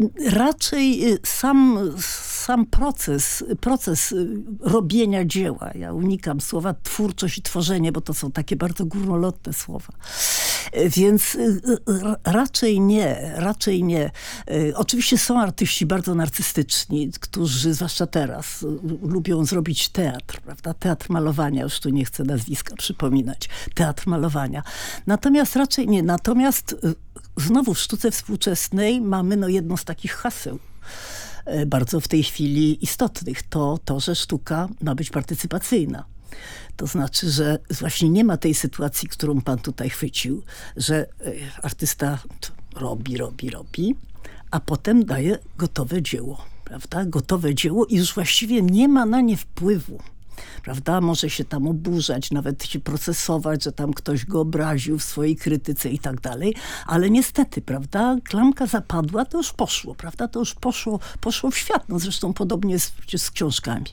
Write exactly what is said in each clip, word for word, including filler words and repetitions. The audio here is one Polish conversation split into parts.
Raczej sam, sam proces, proces robienia dzieła. Ja unikam słowa twórczość i tworzenie, bo to są takie bardzo górnolotne słowa. Więc raczej nie, raczej nie. Oczywiście są artyści bardzo narcystyczni, którzy, zwłaszcza teraz, lubią zrobić teatr, prawda? Teatr malowania, już tu nie chcę nazwiska przypominać. Teatr malowania. Natomiast raczej nie. Natomiast znowu w sztuce współczesnej mamy no jedno z takich haseł bardzo w tej chwili istotnych. To, to, że sztuka ma być partycypacyjna. To znaczy, że właśnie nie ma tej sytuacji, którą pan tutaj chwycił, że artysta robi, robi, robi, a potem daje gotowe dzieło, prawda? Gotowe dzieło i już właściwie nie ma na nie wpływu. Prawda? Może się tam oburzać, nawet się procesować, że tam ktoś go obraził w swojej krytyce i tak dalej, ale niestety, prawda, klamka zapadła, to już poszło, prawda, to już poszło, poszło w świat, no zresztą podobnie z, z książkami.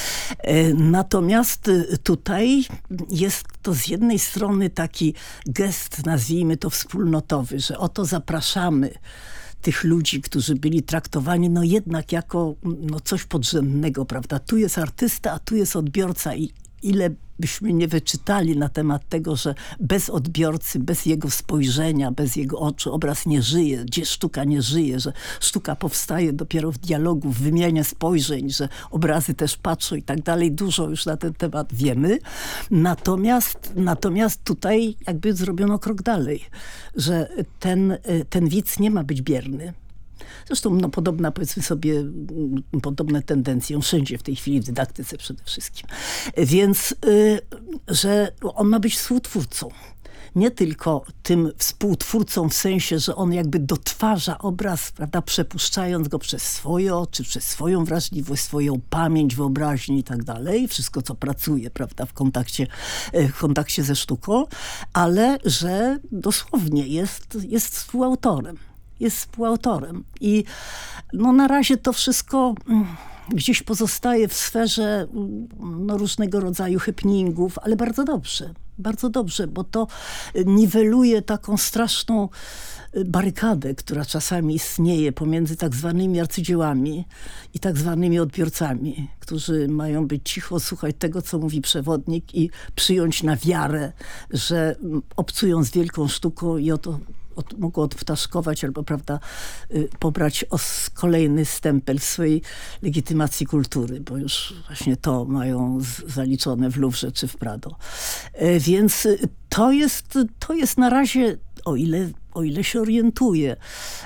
E, natomiast tutaj jest to z jednej strony taki gest, nazwijmy to wspólnotowy, że oto zapraszamy tych ludzi, którzy byli traktowani no jednak jako no coś podrzędnego, prawda? Tu jest artysta, a tu jest odbiorca i ile byśmy nie wyczytali na temat tego, że bez odbiorcy, bez jego spojrzenia, bez jego oczu obraz nie żyje, gdzie sztuka nie żyje, że sztuka powstaje dopiero w dialogu, w wymianie spojrzeń, że obrazy też patrzą i tak dalej. Dużo już na ten temat wiemy. Natomiast, natomiast tutaj jakby zrobiono krok dalej, że ten, ten widz nie ma być bierny. Zresztą no, podobna, powiedzmy sobie, podobne tendencje wszędzie w tej chwili, w dydaktyce przede wszystkim. Więc, y, że on ma być współtwórcą. Nie tylko tym współtwórcą w sensie, że on jakby dotwarza obraz, prawda, przepuszczając go przez swoje oczy, przez swoją wrażliwość, swoją pamięć, wyobraźnię i tak dalej. Wszystko, co pracuje, prawda, w kontakcie, w kontakcie ze sztuką, ale że dosłownie jest, jest współautorem. Jest współautorem. I no na razie to wszystko gdzieś pozostaje w sferze no, różnego rodzaju happeningów, ale bardzo dobrze. Bardzo dobrze, bo to niweluje taką straszną barykadę, która czasami istnieje pomiędzy tak zwanymi arcydziełami i tak zwanymi odbiorcami, którzy mają być cicho, słuchać tego, co mówi przewodnik i przyjąć na wiarę, że obcują z wielką sztuką i oto Od, mogą odptaszkować albo, prawda, y, pobrać os, kolejny stempel w swojej legitymacji kultury, bo już właśnie to mają z, zaliczone w Louvre czy w Prado. E, więc to jest, to jest na razie, o ile, o ile się orientuję,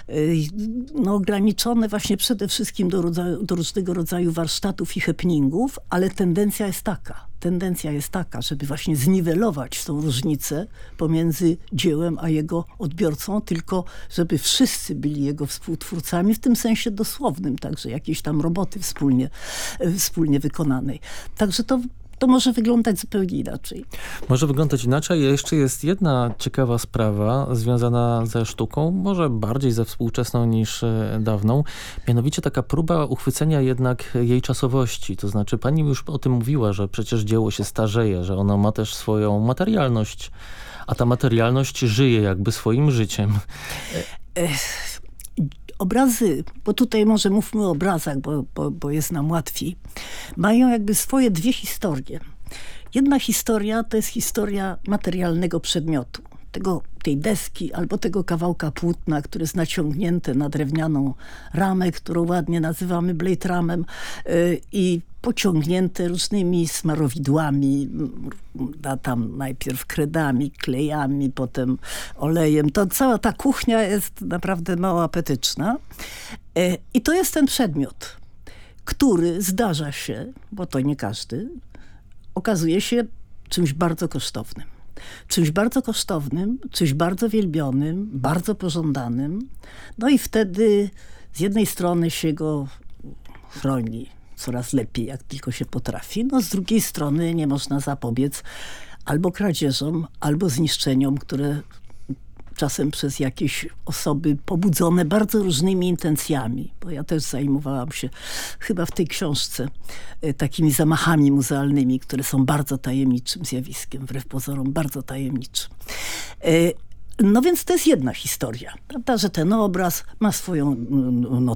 no ograniczone właśnie przede wszystkim do, rodzaju, do różnego rodzaju warsztatów i happeningów, ale tendencja jest taka, tendencja jest taka, żeby właśnie zniwelować tą różnicę pomiędzy dziełem a jego odbiorcą, tylko żeby wszyscy byli jego współtwórcami, w tym sensie dosłownym, także jakiejś tam roboty wspólnie, wspólnie wykonanej. Także to To może wyglądać zupełnie inaczej. Może wyglądać inaczej. Jeszcze jest jedna ciekawa sprawa związana ze sztuką, może bardziej ze współczesną niż dawną. Mianowicie taka próba uchwycenia jednak jej czasowości. To znaczy pani już o tym mówiła, że przecież dzieło się starzeje, że ono ma też swoją materialność, a ta materialność żyje jakby swoim życiem. Obrazy, bo tutaj może mówmy o obrazach, bo, bo, bo jest nam łatwiej, mają jakby swoje dwie historie. Jedna historia to jest historia materialnego przedmiotu. Tego, tej deski albo tego kawałka płótna, które jest naciągnięte na drewnianą ramę, którą ładnie nazywamy blade ramem yy, i pociągnięte różnymi smarowidłami, da tam najpierw kredami, klejami, potem olejem. To cała ta kuchnia jest naprawdę mało apetyczna. Yy, I to jest ten przedmiot, który zdarza się, bo to nie każdy, okazuje się czymś bardzo kosztownym. Czymś bardzo kosztownym, czymś bardzo wielbionym, bardzo pożądanym. No i wtedy z jednej strony się go chroni coraz lepiej, jak tylko się potrafi. No z drugiej strony nie można zapobiec albo kradzieżom, albo zniszczeniom, które czasem przez jakieś osoby pobudzone bardzo różnymi intencjami. Bo ja też zajmowałam się chyba w tej książce takimi zamachami muzealnymi, które są bardzo tajemniczym zjawiskiem, wbrew pozorom bardzo tajemniczym. No więc to jest jedna historia, prawda, że ten obraz ma swoją no,